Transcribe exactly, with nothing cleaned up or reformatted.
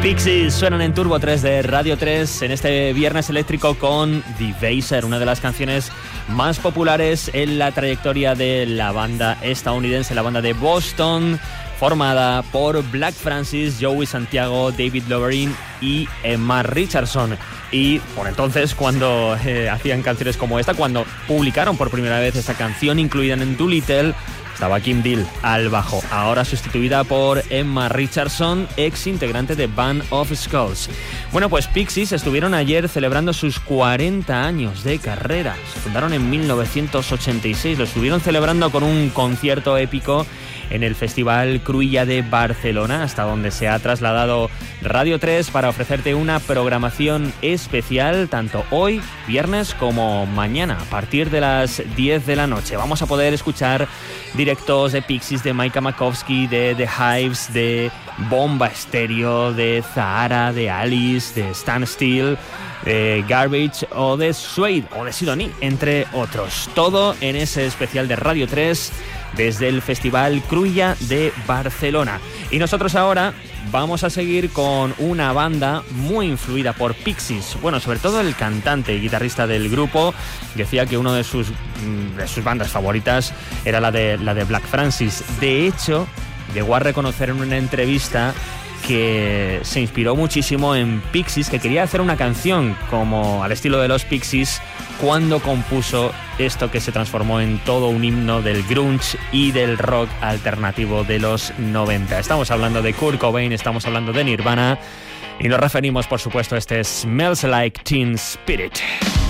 Pixies suenan en Turbo tres de Radio tres en este viernes eléctrico con The Baser, una de las canciones más populares en la trayectoria de la banda estadounidense, la banda de Boston, formada por Black Francis, Joey Santiago, David Loverin y Emma Richardson. Y por entonces, cuando eh, hacían canciones como esta, cuando publicaron por primera vez esta canción incluida en Doolittle, estaba Kim Deal al bajo, ahora sustituida por Emma Richardson, ex integrante de Band of Skulls. Bueno, pues Pixies estuvieron ayer celebrando sus cuarenta años de carrera. Se fundaron en mil novecientos ochenta y seis, lo estuvieron celebrando con un concierto épico en el Festival Cruïlla de Barcelona, hasta donde se ha trasladado Radio tres para ofrecerte una programación especial tanto hoy, viernes, como mañana, a partir de las diez de la noche. Vamos a poder escuchar directos de Pixies, de Micah Makovsky, de The Hives, de Bomba Estéreo, de Zahara, de Alice, de Stan Steele, de Garbage o de Suede o de Sidonie, entre otros. Todo en ese especial de Radio tres desde el Festival Cruïlla de Barcelona. Y nosotros ahora vamos a seguir con una banda muy influida por Pixies. Bueno, sobre todo el cantante y guitarrista del grupo decía que una de sus, de sus bandas favoritas era la de, la de Black Francis. De hecho, llegó a reconocer en una entrevista que se inspiró muchísimo en Pixies, que quería hacer una canción como al estilo de los Pixies cuando compuso esto que se transformó en todo un himno del grunge y del rock alternativo de los noventa. Estamos hablando de Kurt Cobain, estamos hablando de Nirvana y nos referimos, por supuesto, a este Smells Like Teen Spirit.